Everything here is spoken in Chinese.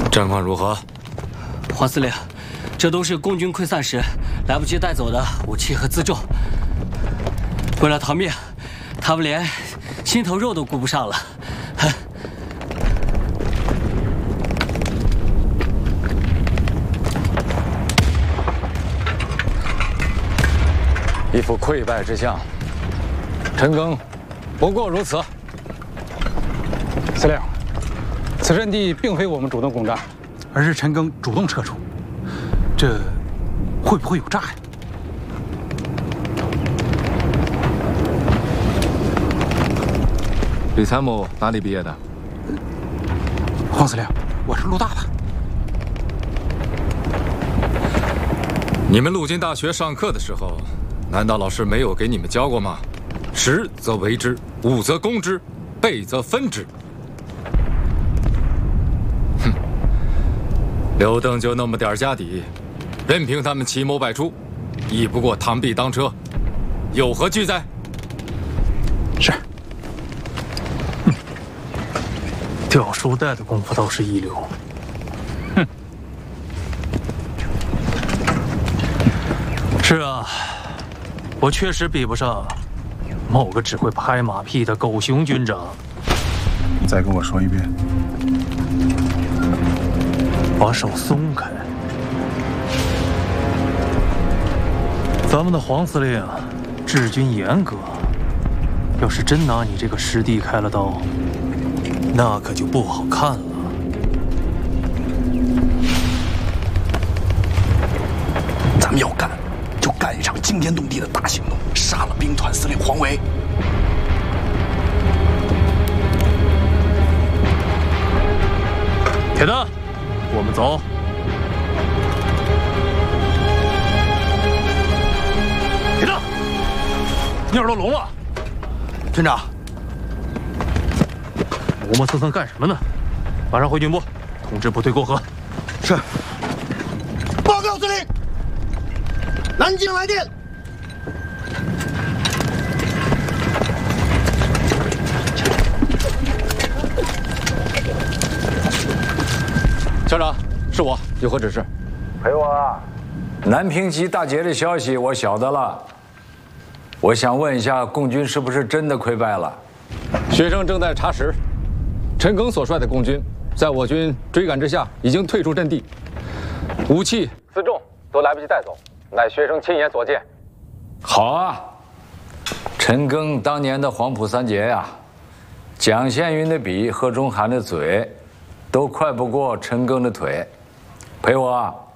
战况如何？ 黄司令，这都是共军溃散时来不及带走的武器和辎重。为了逃命，他们连心头肉都顾不上了。 一副溃败之象。陈赓不过如此。 司令，此阵地并非我们主动攻占，而是陈赓主动撤出，这会不会有诈呀？ 李参谋哪里毕业的？ 黄司令，我是陆大的。 你们陆军大学上课的时候，难道老师没有给你们教过吗？实则为之，武则攻之，备则分之。哼，刘邓就那么点家底，任凭他们奇谋百出，亦不过螳臂当车，有何惧哉？ 是。 掉书袋的功夫倒是一流。哼。是啊，我确实比不上某个只会拍马屁的狗熊军长。 再跟我说一遍。 把手松开。咱们的黄司令治军严格，要是真拿你这个师弟开了刀，那可就不好看了。 咱们要干，就干一场惊天动地的大行动，杀了兵团司令黄维。 铁蛋，我们走。铁蛋，你耳朵聋了？ 军长， 磨磨蹭蹭干什么呢？马上回军部，通知部队过河。 是。报告司令，南京来电。 校长，是我，有何指示？ 陪我啊！南平集大捷的消息我晓得了。我想问一下，共军是不是真的溃败了？ 学生正在查实，陈赓所率的共军，在我军追赶之下，已经退出阵地，武器、辎重都来不及带走，乃学生亲眼所见。 好啊，陈赓当年的黄埔三杰呀，蒋宪云的笔，贺中涵的嘴，都快不过陈赓的腿。陪我啊！